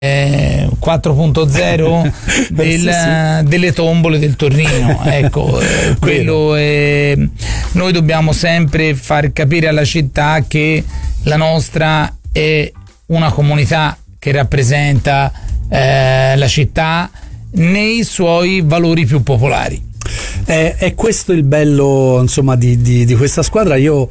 4.0 delle tombole del Torino, ecco. Quello è, noi dobbiamo sempre far capire alla città che la nostra è una comunità che rappresenta la città nei suoi valori più popolari. È questo il bello, insomma, di questa squadra. Io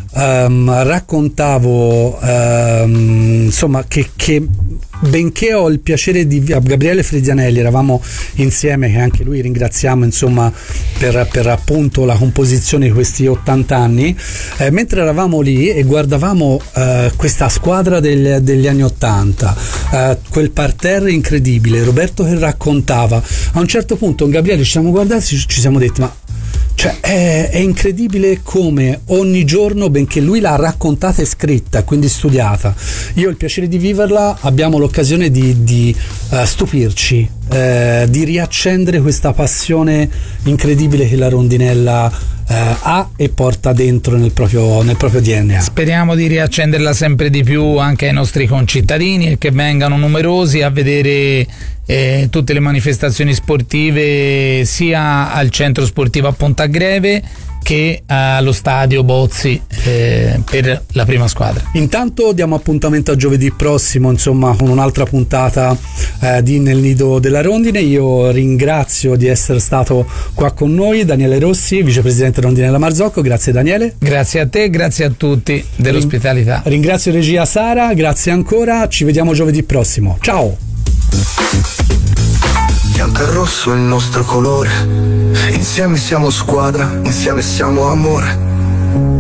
raccontavo insomma che benché ho il piacere di Gabriele Fredianelli, eravamo insieme, che anche lui ringraziamo, insomma, per appunto la composizione di questi 80 anni, mentre eravamo lì e guardavamo questa squadra degli anni 80, quel parterre incredibile, Roberto che raccontava, a un certo punto con Gabriele ci siamo guardati, ci siamo detti: ma cioè è incredibile come ogni giorno, benché lui l'ha raccontata e scritta, quindi studiata, io ho il piacere di viverla, abbiamo l'occasione di stupirci, di riaccendere questa passione incredibile che la rondinella ha e porta dentro nel proprio DNA. Speriamo di riaccenderla sempre di più anche ai nostri concittadini e che vengano numerosi a vedere tutte le manifestazioni sportive, sia al centro sportivo a Pontagreve che allo stadio Bozzi per la prima squadra. Intanto diamo appuntamento a giovedì prossimo, insomma, con un'altra puntata di Nel Nido della Rondine. Io ringrazio di essere stato qua con noi Daniele Rossi, vicepresidente Rondinella Marzocco. Grazie Daniele. Grazie a te, grazie a tutti dell'ospitalità. Ringrazio regia Sara, grazie ancora, ci vediamo giovedì prossimo. Ciao. Bianco e rosso è il nostro colore, insieme siamo squadra, insieme siamo amore.